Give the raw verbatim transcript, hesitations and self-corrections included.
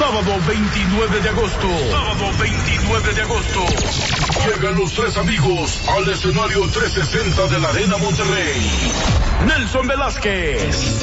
sábado veintinueve de agosto. Sábado veintinueve de agosto. Llegan los tres amigos al escenario trescientos sesenta de la Arena Monterrey. Nelson Velázquez,